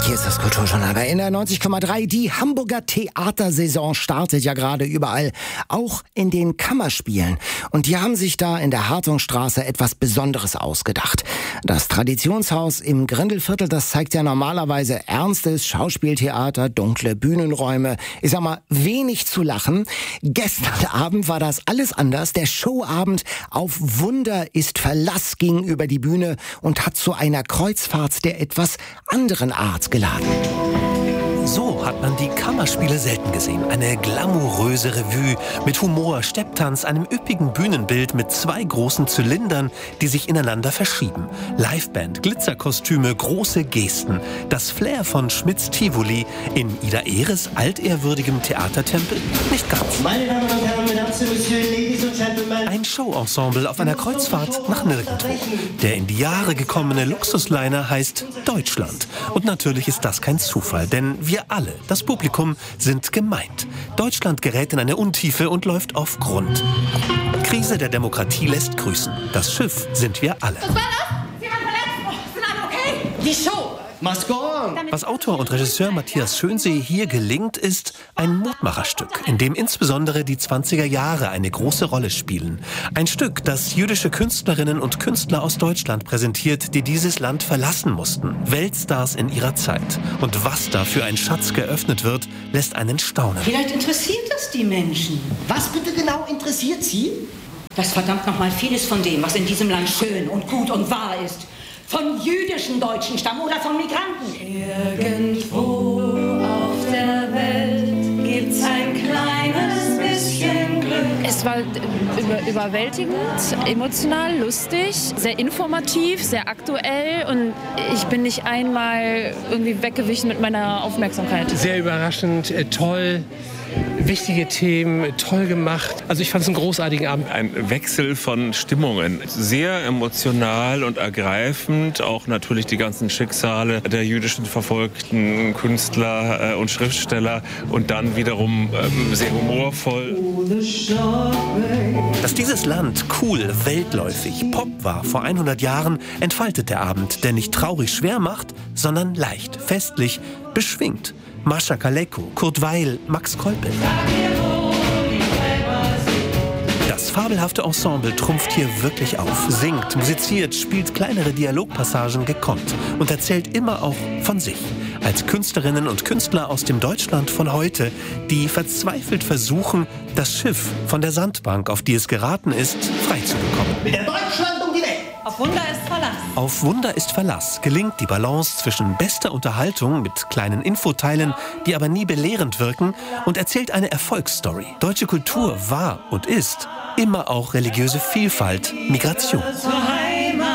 Hier ist das Kulturjournal bei NDR 90,3. Die Hamburger Theatersaison startet ja gerade überall, auch in den Kammerspielen. Und die haben sich da in der Hartungstraße etwas Besonderes ausgedacht. Das Traditionshaus im Grindelviertel, das zeigt ja normalerweise ernstes Schauspieltheater, dunkle Bühnenräume. Ich sag mal, wenig zu lachen. Gestern Abend war das alles anders. Der Showabend auf Wunder ist Verlass ging über die Bühne und hat zu einer Kreuzfahrt der etwas anderen Art geladen. So hat man die Kammerspiele selten gesehen. Eine glamouröse Revue mit Humor, Stepptanz, einem üppigen Bühnenbild mit 2 großen Zylindern, die sich ineinander verschieben. Liveband, Glitzerkostüme, große Gesten. Das Flair von Schmidts Tivoli in Ida Ehres altehrwürdigem Theatertempel nicht ganz. Meine Damen und Herren, Mesdames et Messieurs, Ladies and Gentlemen. Ein Showensemble auf einer Kreuzfahrt nach nirgendwo. Der in die Jahre gekommene Luxusliner heißt Deutschland. Und natürlich ist das kein Zufall, denn wir alle, das Publikum, sind gemeint. Deutschland gerät in eine Untiefe und läuft auf Grund. Krise der Demokratie lässt grüßen. Das Schiff sind wir alle. Was war das? Ist jemand verletzt? Sind alle okay? Die Show Must go on. Was Autor und Regisseur Matthias Schönsee hier gelingt, ist ein Mutmacherstück, in dem insbesondere die 20er Jahre eine große Rolle spielen. Ein Stück, das jüdische Künstlerinnen und Künstler aus Deutschland präsentiert, die dieses Land verlassen mussten. Weltstars in ihrer Zeit. Und was da für ein Schatz geöffnet wird, lässt einen staunen. Vielleicht interessiert das die Menschen. Was bitte genau interessiert Sie? Dass verdammt nochmal vieles von dem, was in diesem Land schön und gut und wahr ist, von jüdischen Deutschen stammen oder von Migranten. Irgendwo auf der Welt gibt's ein kleines bisschen Glück. Es war überwältigend, emotional, lustig, sehr informativ, sehr aktuell und ich bin nicht einmal irgendwie weggewichen mit meiner Aufmerksamkeit. Sehr überraschend, toll. Wichtige Themen, toll gemacht. Also ich fand es einen großartigen Abend. Ein Wechsel von Stimmungen. Sehr emotional und ergreifend. Auch natürlich die ganzen Schicksale der jüdischen verfolgten Künstler und Schriftsteller. Und dann wiederum sehr humorvoll. Dass dieses Land cool, weltläufig, Pop war vor 100 Jahren, entfaltet der Abend, der nicht traurig schwer macht, sondern leicht, festlich, beschwingt. Mascha Kaleko, Kurt Weil, Max Kolpel. Das fabelhafte Ensemble trumpft hier wirklich auf, singt, musiziert, spielt kleinere Dialogpassagen gekonnt und erzählt immer auch von sich. Als Künstlerinnen und Künstler aus dem Deutschland von heute, die verzweifelt versuchen, das Schiff von der Sandbank, auf die es geraten ist, freizubekommen. Mit der Deutschland um die Welt. Auf Wunder ist Verlass. Auf Wunder ist Verlass gelingt die Balance zwischen bester Unterhaltung mit kleinen Infoteilen, die aber nie belehrend wirken, und erzählt eine Erfolgsstory. Deutsche Kultur war und ist immer auch religiöse Vielfalt, Migration. Zur Heimat,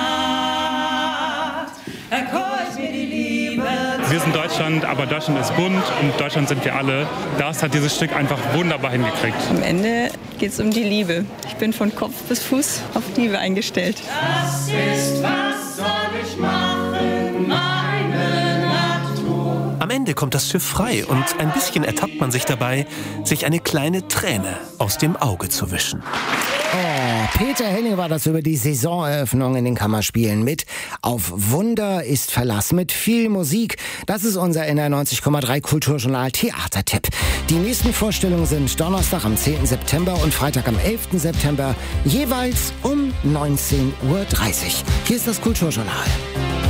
erkeucht mir die Liebe. Wir sind Deutschland, aber Deutschland ist bunt und Deutschland sind wir alle. Das hat dieses Stück einfach wunderbar hingekriegt. Am Ende geht es um die Liebe. Ich bin von Kopf bis Fuß auf Liebe eingestellt. Das ist, was soll ich machen, meine Natur. Am Ende kommt das Schiff frei und ein bisschen ertappt man sich dabei, sich eine kleine Träne aus dem Auge zu wischen. Oh, Peter Henning war das über die Saisoneröffnung in den Kammerspielen mit Auf Wunder ist Verlass mit viel Musik. Das ist unser NDR 90,3 Kulturjournal Theatertipp. Die nächsten Vorstellungen sind Donnerstag am 10. September und Freitag am 11. September jeweils um 19:30 Uhr. Hier ist das Kulturjournal.